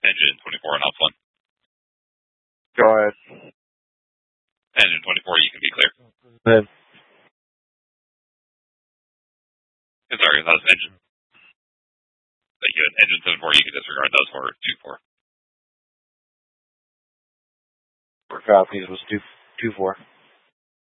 Engine 24 on ops 1. Go ahead. Engine 24, you can be clear. Then. Sorry, that was engine. Thank you. Engine 74, you can disregard those for 2-4. For Falcons was 2-4.